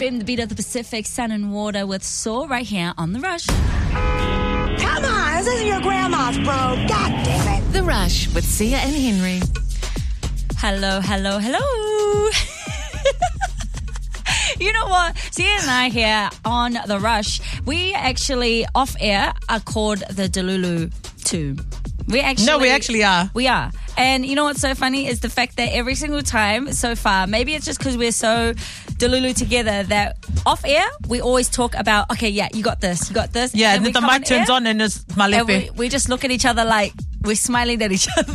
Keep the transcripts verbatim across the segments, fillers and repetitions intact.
F M, the beat of the Pacific, Sun and Water with Saw right here on The Rush. Come on, this is your grandma's, bro. God damn it. The Rush with Sia and Henry. Hello, hello, hello. You know what? Sia and I here on The Rush, we actually, off air, are called the Delulu two. We actually, no, we actually are. We are. And you know what's so funny is the fact that every single time so far, maybe it's just because we're so Delulu together that off air, we always talk about, okay, yeah, you got this, you got this. Yeah, and and the mic turns on and it's malepe. And we, we just look at each other like we're smiling at each other.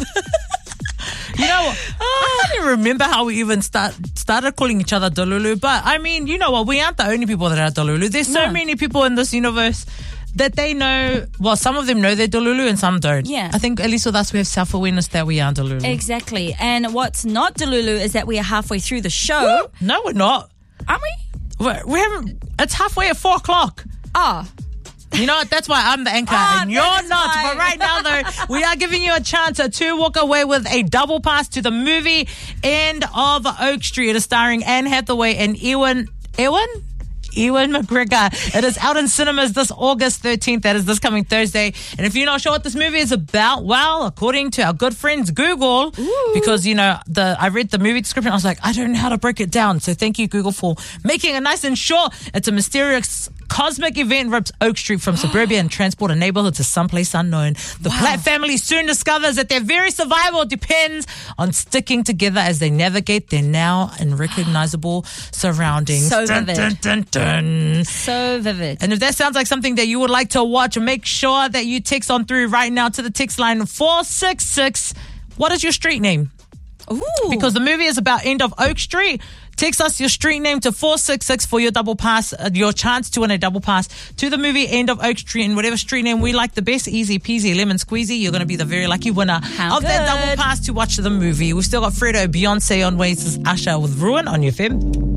You know, I can't even remember how we even start, started calling each other Delulu. But I mean, you know what? We aren't the only people that are Delulu. There's so No. many people in this universe that they know, well, some of them know they're Delulu and some don't. Yeah. I think at least with us, we have self-awareness that we are Delulu. Exactly. And what's not Delulu is that we are halfway through the show. Woo! No, we're not. Aren't we? We're, we haven't. It's halfway at four o'clock. Oh. You know what? That's why I'm the anchor Oh, and you're that's not. why. But right now, though, we are giving you a chance to walk away with a double pass to the movie End of Oak Street. It is starring Anne Hathaway and Ewan... Ewan? Ewan McGregor. It is out in cinemas this August thirteenth. That is this coming Thursday. And if you're not sure what this movie is about, well, according to our good friends Google, Ooh. because, you know, the I read the movie description, I was like, I don't know how to break it down. So thank you, Google, for making it nice and short. It's a mysterious cosmic event rips Oak Street from suburbia and transport a neighborhood to someplace unknown. The Wow. Platt family soon discovers that their very survival depends on sticking together as they navigate their now unrecognizable surroundings. So Dun, vivid. dun, dun, dun. So vivid. And if that sounds like something that you would like to watch, make sure that you text on through right now to the text line four six six. What is your street name? Ooh. Because the movie is about End of Oak Street. Text us your street name to four six six for your double pass, uh, your chance to win a double pass to the movie End of Oak Street. And whatever street name we like the best, easy peasy, lemon squeezy, you're going to be the very lucky winner How of that good. double pass to watch the movie. We've still got Fredo, Beyonce on Ways, Usher with Ruin on your F M.